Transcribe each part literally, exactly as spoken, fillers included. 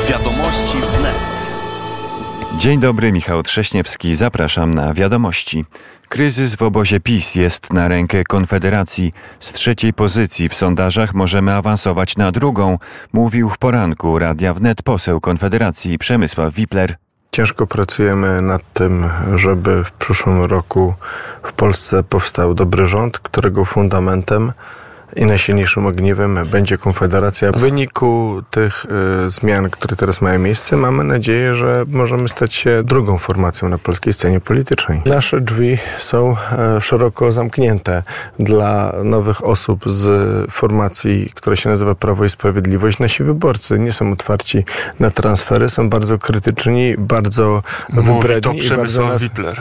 Wiadomości wnet. Dzień dobry, Michał Trześniewski. Zapraszam na Wiadomości. Kryzys w obozie PiS jest na rękę Konfederacji. Z trzeciej pozycji w sondażach możemy awansować na drugą, mówił w poranku Radia Wnet poseł Konfederacji Przemysław Wipler. Ciężko pracujemy nad tym, żeby w przyszłym roku w Polsce powstał dobry rząd, którego fundamentem i najsilniejszym ogniwem będzie Konfederacja. W wyniku tych y, zmian, które teraz mają miejsce, mamy nadzieję, że możemy stać się drugą formacją na polskiej scenie politycznej. Nasze drzwi są y, szeroko zamknięte dla nowych osób z formacji, która się nazywa Prawo i Sprawiedliwość. Nasi wyborcy nie są otwarci na transfery, są bardzo krytyczni, bardzo wybredni. Mówi to Przemysław Wipler.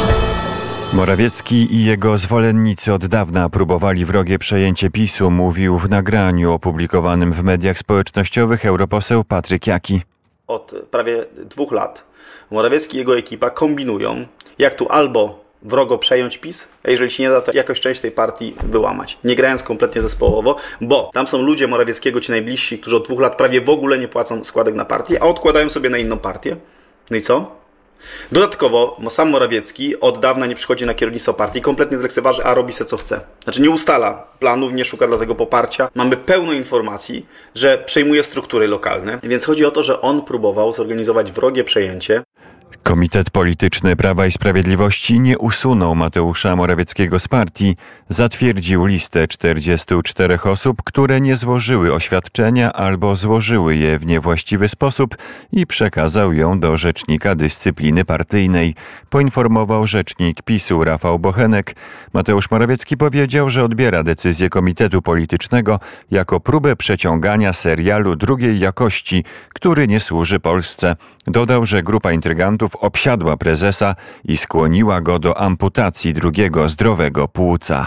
Morawiecki i jego zwolennicy od dawna próbowali wrogie przejęcie PiS-u, mówił w nagraniu opublikowanym w mediach społecznościowych europoseł Patryk Jaki. Od prawie dwóch lat Morawiecki i jego ekipa kombinują, jak tu albo wrogo przejąć PiS, a jeżeli się nie da, to jakoś część tej partii wyłamać. Nie grając kompletnie zespołowo, bo tam są ludzie Morawieckiego, ci najbliżsi, którzy od dwóch lat prawie w ogóle nie płacą składek na partię, a odkładają sobie na inną partię. No i co? Dodatkowo sam Morawiecki od dawna nie przychodzi na kierownictwo partii, kompletnie zlekceważy, a robi se co chce. Znaczy nie ustala planów, nie szuka dlatego poparcia. Mamy pełno informacji, że przejmuje struktury lokalne, więc chodzi o to, że on próbował zorganizować wrogie przejęcie. Komitet Polityczny Prawa i Sprawiedliwości nie usunął Mateusza Morawieckiego z partii. Zatwierdził listę czterdziestu czterech osób, które nie złożyły oświadczenia albo złożyły je w niewłaściwy sposób i przekazał ją do rzecznika dyscypliny partyjnej. Poinformował rzecznik PiS-u Rafał Bochenek. Mateusz Morawiecki powiedział, że odbiera decyzję Komitetu Politycznego jako próbę przeciągania serialu drugiej jakości, który nie służy Polsce. Dodał, że grupa intrygantów obsiadła prezesa i skłoniła go do amputacji drugiego zdrowego płuca.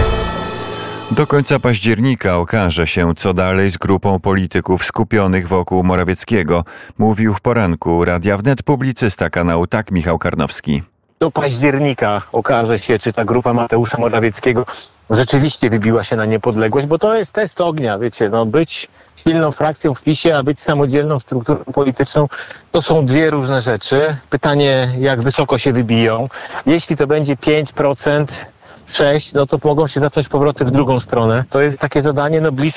Do końca października okaże się, co dalej z grupą polityków skupionych wokół Morawieckiego, mówił w poranku Radia Wnet publicysta kanału Tak Michał Karnowski. Do października okaże się, czy ta grupa Mateusza Morawieckiego rzeczywiście wybiła się na niepodległość, bo to jest test ognia, wiecie, no być silną frakcją w PiS-ie, a być samodzielną strukturą polityczną, to są dwie różne rzeczy. Pytanie, jak wysoko się wybiją. Jeśli to będzie pięć procent, sześć procent, no to mogą się zacząć powroty w drugą stronę. To jest takie zadanie, no bliskie